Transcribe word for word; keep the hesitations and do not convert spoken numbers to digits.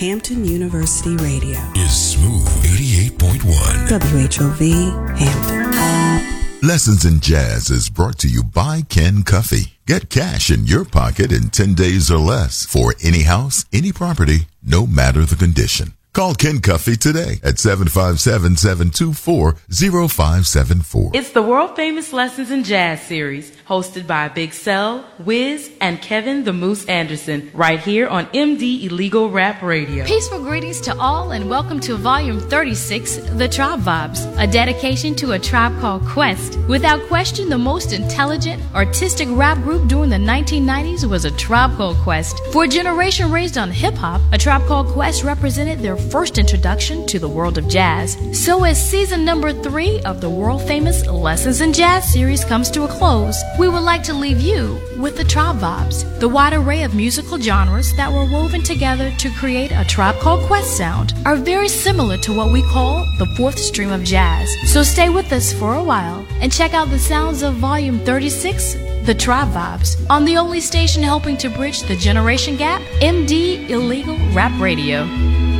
Hampton University Radio is Smooth eighty-eight point one. W H O V Hampton. Lessons in Jazz is brought to you by Ken Cuffey. Get cash in your pocket in ten days or less for any house, any property, no matter the condition. Call Ken Cuffey today at seven five seven, seven two four, zero five seven four. It's the world-famous Lessons in Jazz series, hosted by Big Cell, Wiz, and Kevin the Moose Anderson, right here on M D Illegal Rap Radio. Peaceful greetings to all and welcome to Volume thirty-six, The Tribe Vibes, a dedication to a tribe called Quest. Without question, the most intelligent, artistic rap group during the nineteen nineties was A Tribe Called Quest. For a generation raised on hip-hop, A Tribe Called Quest represented their first introduction to the world of jazz. So as season number three of the world-famous Lessons in Jazz series comes to a close, we would like to leave you with the Tribe Vibes, the wide array of musical genres that were woven together to create A Tribe Called Quest sound are very similar to what we call the fourth stream of jazz. So stay with us for a while and check out the sounds of Volume thirty-six, The Tribe Vibes, on the only station helping to bridge the generation gap, M D Illegal Rap Radio.